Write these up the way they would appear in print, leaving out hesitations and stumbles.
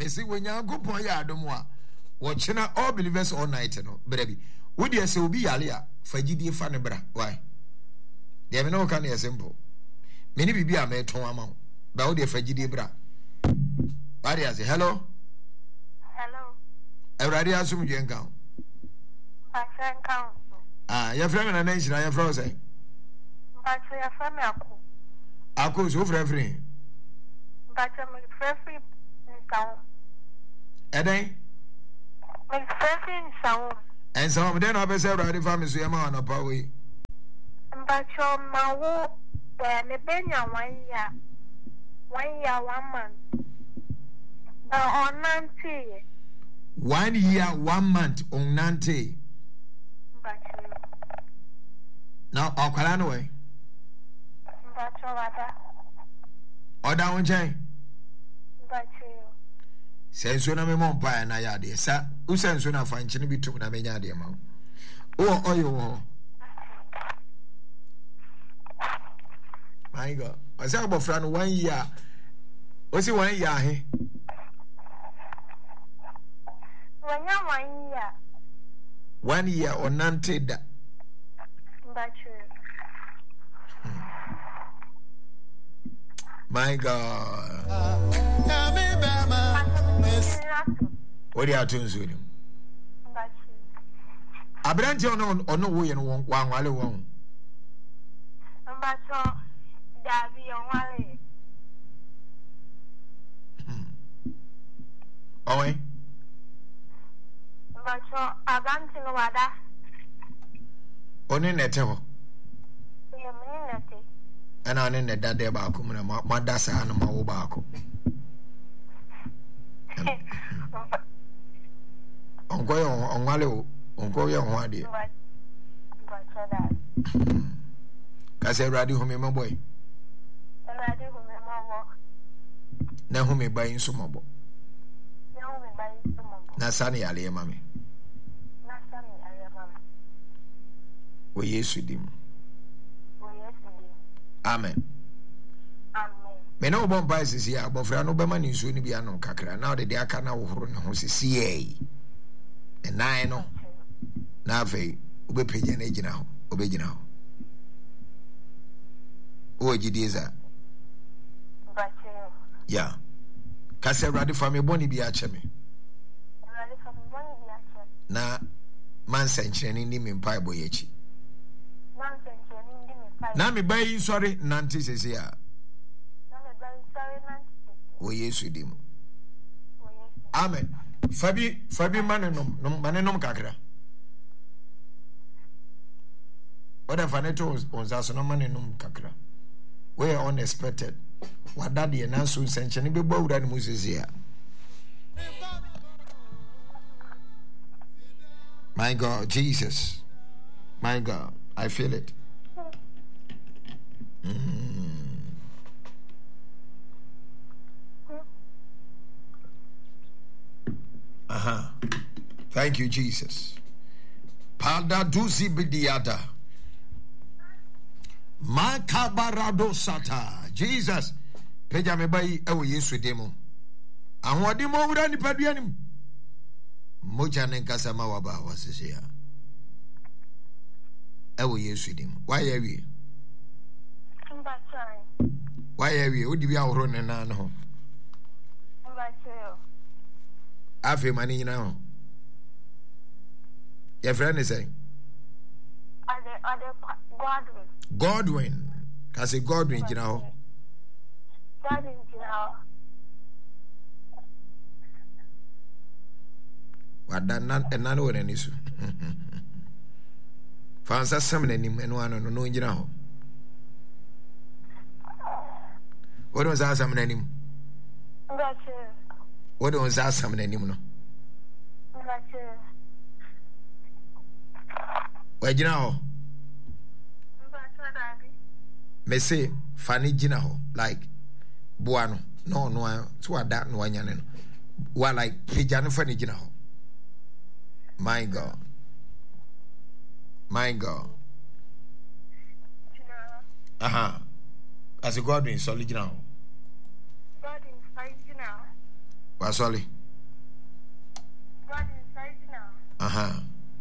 me say when Yankopon ya adom a watchina all believers all night no baby wo de say obi yale a fagidie fa ne bra why de me no kan e simple me ni bibi a me ton ama ba wo de fagidie bra why dey say hello everybody assume you encounter your friend na nation your friend say but your friend ako so friend but my friend sound eden my friend sound and some then I be say everybody family so yama na pa we but your mawo me benya 1 year 1 month on 90 1 year 1 month on 90 now akwala no way but wada oda won chen but senso na me mon pa na ya de sa usenso na fa nchine bitum na menya de ma o oyo wo my god I say about friend 1 year o si 1 year he when you 1 year 1 year on 90 da but my god what you are doing so him abranti ono wo ye no wa nwale wo but dabi onwale owe but abanti no wada oni nete ho ye mini nete ana oni ne dade ba ko na ma dasa na ma wo ba ko onko yo onwale o onko yo ho ade but that ka se radi ho me boy radi ho me mo na ho me bayin so mo bo na sani yale mami o Yesu dim amen me no bon pa sisi ya bofra no be mani nsuo ni bia no kakra na o de aka na wo horo ne ho sisi e nine no na fe obe peje na gina ho obe gina ho o gidiza ya kase radi family boni bi a cheme na man senchene ni me mpa boy echi na me bayi sorry nanti sese ya o Yesu dim amen fabi manenom kakra oda faneto onzaso no manenom kakra we are unexpected wadade na so senchene be bawura ni musese ya my God, Jesus. My God, I feel it. Thank you, Jesus. Pada duzi bidiada. Makabarado sata. Jesus. Peja me bayi ewo Yesu demo. Ahwadi mo wura ni paduanim. Moja nenkasa ma waba wasese ya ewo Yesu dim why are we odi bi awro ne na no afi mani nyina ho your friend is saying Godwin kasi Godwin jina ho wadana enano wona nisu fansa sam nanim eno ano no njira ho wodo sa sam nanim ngache wodo sa sam nanim no ngache wajina ho mbata me say fani jina ho like buano no so ada no anyane no wa like pejano fani jina ho. My God. As a Godwin, solid now. Godwin, solid now. Was solid. Aha.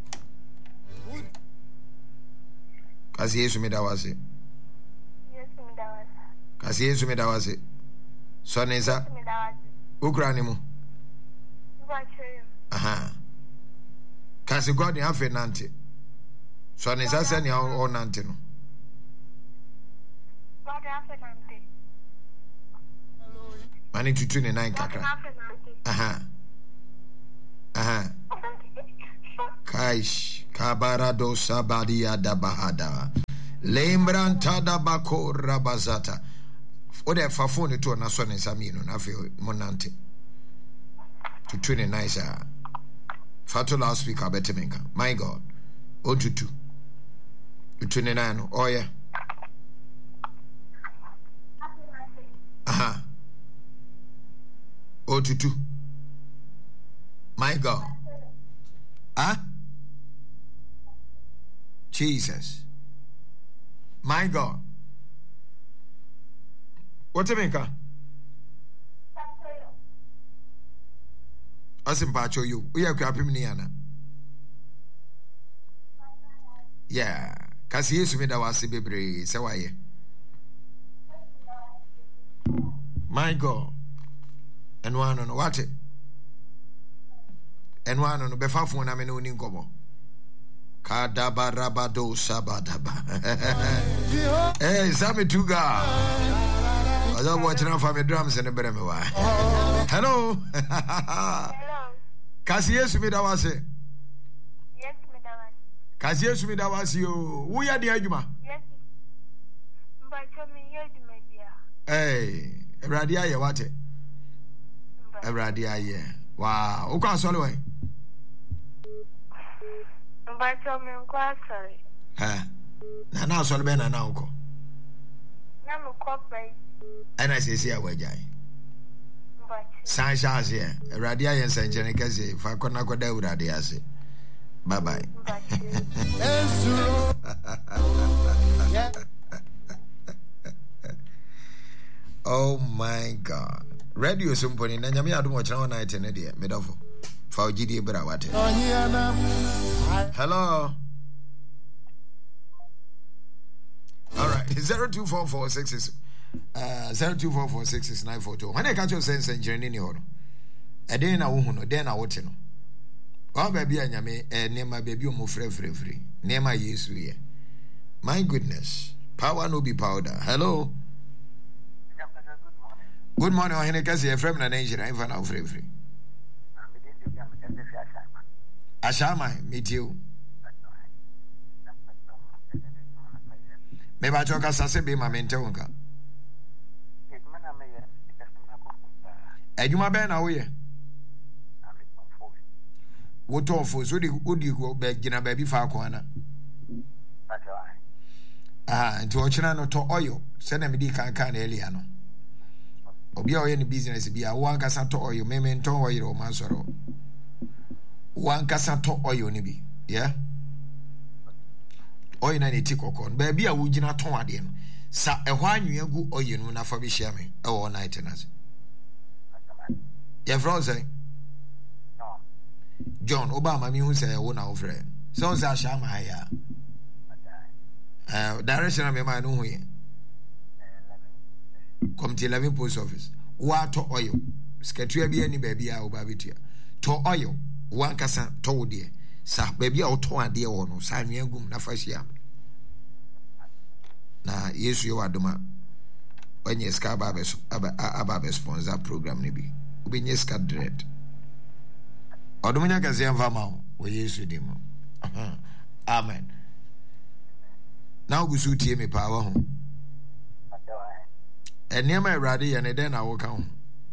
Kasi Yesu me da wase. Yes, me da wase. Kasi Yesu me da wase. So neza. Me da wase. Ukra ni mu. Aha. Kasi God ya fe nante. So neza se ni o nante no. God ya fe nante. Mani tutu ni nine kakra. Aha. Aha. Kaish kabarado sabadia da bahada lembranta da bako rabazata ode fa phone to na so ne samino na fe monante to 29 sa fato last speaker betemenka my God on to 29 oh yeah aha on to 2 my God Jesus. My God. What do you mean? Asim pacho you. We are grabbing Niana. Yeah. Kasi Yesu me da wasi bebre. Se waye. My God. And one on what? And one on the befa phone ameno ninkomo. Kadabarabado sabadaba. Hey, Sammy Tuga. I don't watch enough for my drums in the Bremewa. Hello. Hello. Kasi Yesu me da wase. Yes, me da wase. Kasi Yesu me da wase yo. Who ya di adwuma? Yes. Mbacho me ye di media. Hey, Eradi aye wate. Eradi aye. Wow. Uko asole we. Mbacho me nkwa sorry. Ha. Na asole be na uko. Na me koprai. Ana sesi awajai. San shazi Eradi aye nsanjene kase fa kona koda urade ase. Bye bye. Oh my God. Radio Sumponi na nyame adom ochana night ne de medofo. Fa ogidi bra wate. Hello. All right. 024466 0244669442. When I catch your sense and journey ni hono. Eden na wo hu no, den na wote no. Wa ba bia nyame nema ba bi o mo frefrefre. Nema Yesu ye. My goodness. Power no be powder. Hello. Good morning, Ohene Kasi, a friend and Asian. I'm from Free. Ashama, meet you. Maybe I talk as I say, be my mentor. And you my band away. What awful, so would you go back, Gina baby Falcona? And to Ochana to oil, send me can Eliano. Obi a oyɛ ne business bi a wan kasa to oil meme nton oil o man soro wan kasa to oil ne bi yeah oil na ne ti kokon ba bi a wo gina ton ade no sa ɛhɔ anwea gu oil no na fa bi hia me ɛwɔ night na se yeah frozen John Obama mi hu sɛ wo na wo frɛ so on sa hia ma ya direction me ma no hu ye come to 11 post office water oil skatua bi ani ba bia oba betua to oil wan kasa to wo de sa ba bia wo to ade wo no sa nwe agum na fa hia na Yesu ye wadoma onye ska aba sponsor program ne bi obenye ska dread odomunya kase amfa ma wo Yesu di mo amen na ogusu tie me pa wa ho and near my radi and then I will come.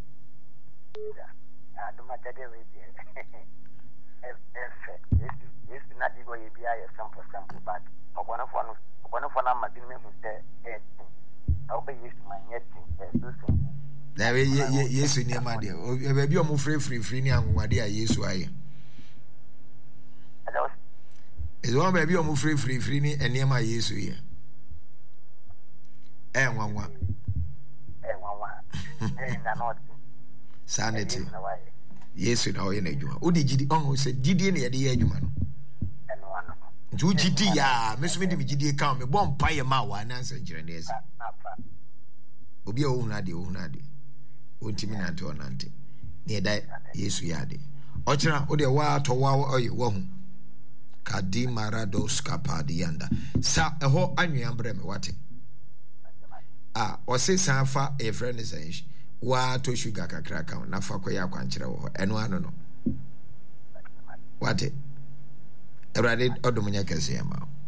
Yes, not go be a sample, but one of them, I'll be used to my net. There yes, near my dear. Maybe you're more free, and what dear, yes, why? It's one baby, you're more free, and near my yes, here. And one. Sanity. yesu na ɔyɛ n'adwuma wode gyidi ɔho sɛ gyidie na yɛde yɛ adwuma no nti wogyidi yɛ a me so mede me gyidie ka me bɔ mpa yɛ ma wa nansa nkyerɛ ne ɛsɛ obi a wohunu adeɛ wohunu adeɛ wontimi nante ɔnante ne ɛda yesu yɛ ade ɔkyerɛ wode waatɔ wa ɔyɛ wahu kadi marados kapadianda sa ɛhɔ anwea brɛ me wate ɔse san fa ɛfrɛ ne sɛ waatɔ sugar kakra ka na fa kɔyɛ akwankyerɛ wɔ hɔ ɛno ano no wate awurade ɔdom nyɛ kɛseɛ ma